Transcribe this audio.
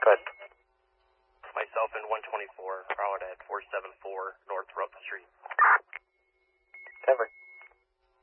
ahead. Myself in 124, Broward at 474 North Rope Street. Denver.